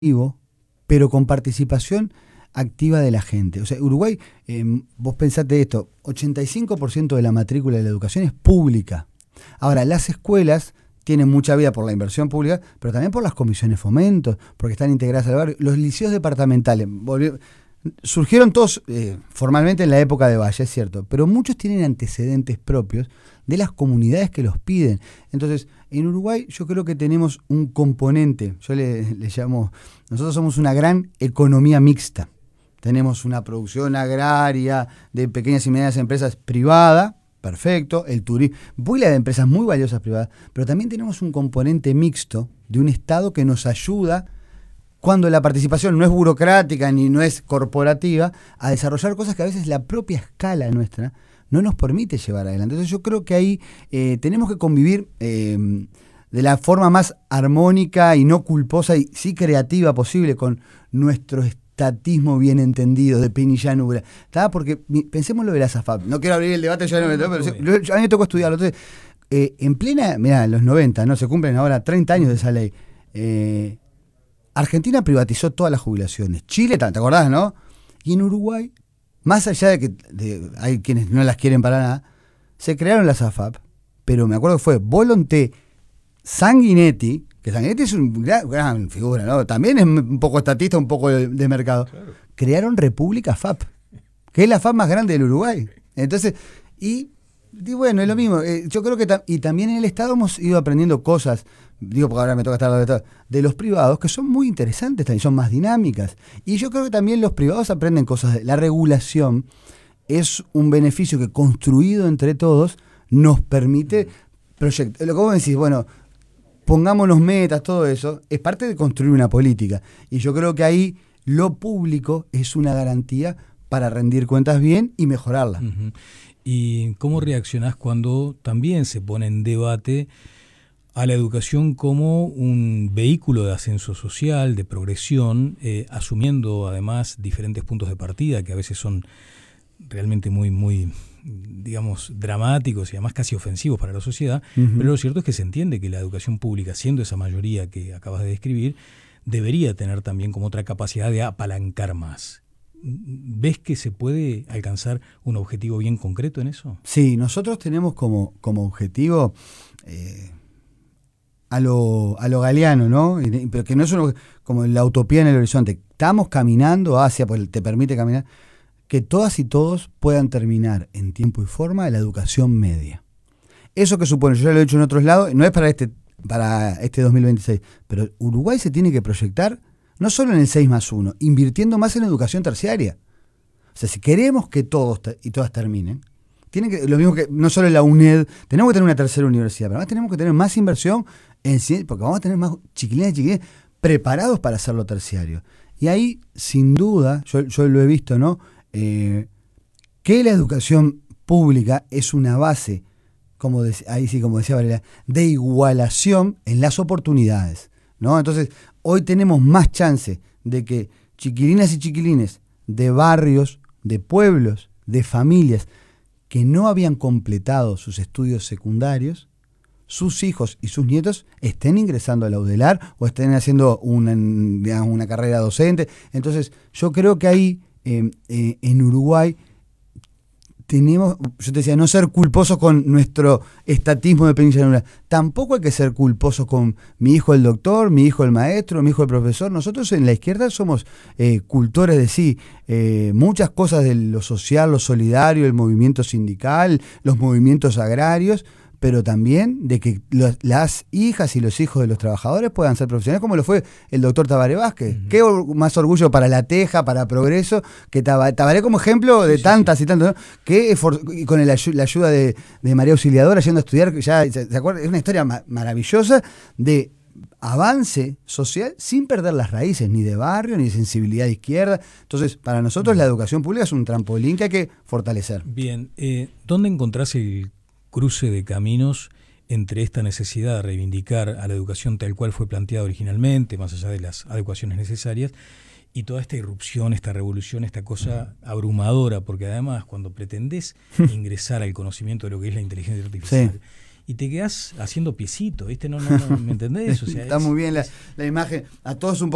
pero con participación activa de la gente. O sea, Uruguay, vos pensate esto, 85% de la matrícula de la educación es pública. Ahora, las escuelas tienen mucha vida por la inversión pública, pero también por las comisiones de fomento, porque están integradas al barrio. Los liceos departamentales surgieron todos formalmente en la época de Valle, es cierto, pero muchos tienen antecedentes propios de las comunidades que los piden. Entonces, en Uruguay yo creo que tenemos un componente, yo le llamo, nosotros somos una gran economía mixta. Tenemos una producción agraria de pequeñas y medianas empresas privada, perfecto, el turismo, buila de empresas muy valiosas privadas, pero también tenemos un componente mixto de un Estado que nos ayuda, cuando la participación no es burocrática ni no es corporativa, a desarrollar cosas que a veces la propia escala nuestra no nos permite llevar adelante. Entonces yo creo que ahí tenemos que convivir de la forma más armónica y no culposa y sí creativa posible con nuestro estatismo bien entendido de Pinillanura. Porque pensemos lo de la SAFAP. No quiero abrir el debate, pero a mí me tocó estudiarlo. Entonces, en plena, mirá, en los 90, ¿no? Se cumplen ahora 30 años de esa ley. Argentina privatizó todas las jubilaciones. Chile, ¿te acordás, no? Y en Uruguay, más allá de que hay quienes no las quieren para nada, se crearon las AFAP, pero me acuerdo que fue Volonté, Sanguinetti, que Sanguinetti es una gran figura, ¿no? También es un poco estatista, un poco de mercado. Claro. Crearon República FAP, que es la FAP más grande del Uruguay. Entonces, y bueno, es lo mismo. Yo creo que y también en el Estado hemos ido aprendiendo cosas, digo porque ahora me toca estar de los privados, que son muy interesantes también, son más dinámicas. Y yo creo que también los privados aprenden cosas. La regulación es un beneficio que construido entre todos nos permite proyectar. Lo que vos decís, bueno, pongámonos metas, todo eso, es parte de construir una política. Y yo creo que ahí lo público es una garantía para rendir cuentas bien y mejorarla. Uh-huh. ¿Y cómo reaccionás cuando también se pone en debate a la educación como un vehículo de ascenso social, de progresión, asumiendo además diferentes puntos de partida que a veces son realmente muy, digamos, dramáticos y además casi ofensivos para la sociedad? Uh-huh. Pero lo cierto es que se entiende que la educación pública, siendo esa mayoría que acabas de describir, debería tener también como otra capacidad de apalancar más. ¿Ves que se puede alcanzar un objetivo bien concreto en eso? Sí, nosotros tenemos como objetivo a lo galeano, ¿no? Pero que no es como la utopía en el horizonte. Estamos caminando hacia, pues te permite caminar, que todas y todos puedan terminar en tiempo y forma la educación media. Eso que supone, yo ya lo he dicho en otros lados, no es para este 2026, pero Uruguay se tiene que proyectar no solo en el 6+1, invirtiendo más en educación terciaria. O sea, si queremos que todos y todas terminen, lo mismo que no solo en la UNED, tenemos que tener una tercera universidad, pero además tenemos que tener más inversión en ciencia, porque vamos a tener más chiquilines y chiquilines preparados para hacerlo terciario. Y ahí, sin duda, yo lo he visto, ¿no? Que la educación pública es una base, como decía Valeria, de igualación en las oportunidades, ¿no? Entonces, hoy tenemos más chance de que chiquilinas y chiquilines de barrios, de pueblos, de familias que no habían completado sus estudios secundarios, sus hijos y sus nietos estén ingresando a la UDELAR o estén haciendo una carrera docente. Entonces, yo creo que ahí en Uruguay tenemos, yo te decía, no ser culposos con nuestro estatismo de Pinillanura. Tampoco hay que ser culposos con mi hijo el doctor, mi hijo el maestro, mi hijo el profesor. Nosotros en la izquierda somos cultores de sí. Muchas cosas de lo social, lo solidario, el movimiento sindical, los movimientos agrarios, pero también de que las hijas y los hijos de los trabajadores puedan ser profesionales, como lo fue el doctor Tabaré Vázquez. Uh-huh. Qué más orgullo para La Teja, para Progreso, que Tabaré como ejemplo de tantas y tantas, ¿no? Que y con la ayuda de María Auxiliadora yendo a estudiar, ya ¿se acuerdan? Es una historia maravillosa de avance social sin perder las raíces, ni de barrio, ni de sensibilidad de izquierda. Entonces, para nosotros la educación pública es un trampolín que hay que fortalecer. Bien, ¿dónde encontrás el cruce de caminos entre esta necesidad de reivindicar a la educación tal cual fue planteada originalmente, más allá de las adecuaciones necesarias, y toda esta irrupción, esta revolución, esta cosa abrumadora? Porque además cuando pretendés ingresar al conocimiento de lo que es la inteligencia artificial, sí, y te quedás haciendo piecito, ¿viste? No, ¿me entendés? O sea, está muy bien la imagen, a todos un